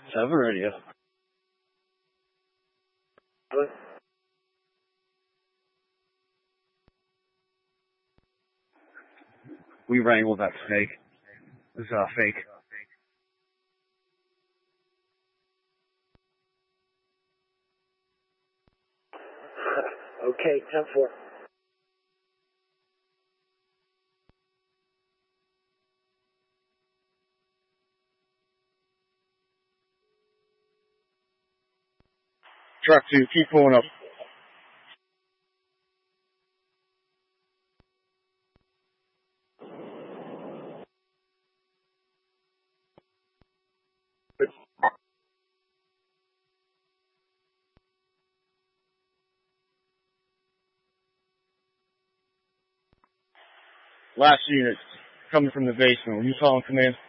7 radio. We wrangled that snake. It was fake. Okay, 10-4. Truck 2, keep pulling up. Last unit coming from the basement. Will you call in command?